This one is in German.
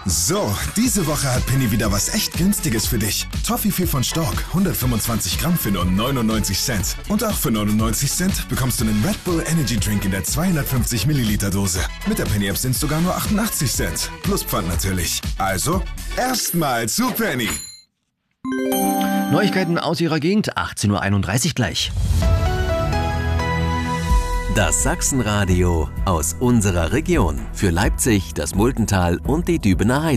So, diese Woche hat Penny wieder was echt Günstiges für dich. Toffifee von Stork, 125 Gramm für nur 99 Cent. Und auch für 99 Cent bekommst du einen Red Bull Energy Drink in der 250 Milliliter Dose. Mit der Penny App sind es sogar nur 88 Cent. Plus Pfand natürlich. Also, erstmal zu Penny. Neuigkeiten aus Ihrer Gegend, 18:31 Uhr gleich. Das Sachsenradio aus unserer Region. Für Leipzig, das Multental und die Dübener Heide.